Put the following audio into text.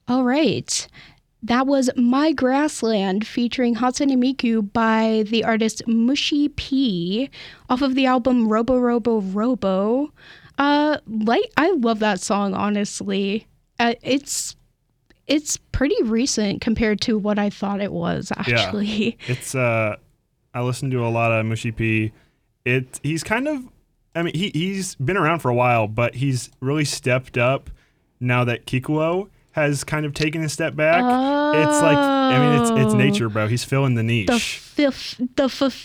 All right. That was My Grassland featuring Hatsune Miku by the artist Mushi P off of the album Robo Robo Robo. I love that song, honestly. It's pretty recent compared to what I thought it was, Yeah, actually. it's I listen to a lot of Mushy P. He's kind of, I mean, he's been around for a while, but he's really stepped up now that Kikuo has kind of taken a step back. It's like, I mean, it's Oh, nature, bro. He's filling the the niche. fifth, the